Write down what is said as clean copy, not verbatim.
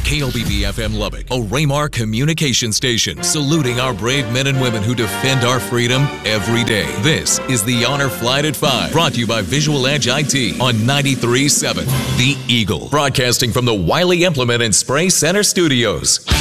KLBB FM Lubbock, a Raymar communication station, saluting our brave men and women who defend our freedom every day. This is the Honor Flight at 5, brought to you by Visual Edge IT on 93.7 The Eagle, broadcasting from the Wiley Implement and Spray Center Studios.